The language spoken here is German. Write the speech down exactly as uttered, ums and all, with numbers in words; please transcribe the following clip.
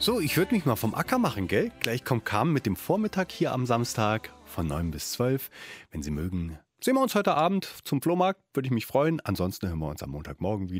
So, ich würde mich mal vom Acker machen, gell? Gleich kommt Carmen mit dem Vormittag hier am Samstag von neun bis zwölf. Wenn Sie mögen, sehen wir uns heute Abend zum Flohmarkt, würde ich mich freuen. Ansonsten hören wir uns am Montagmorgen wieder.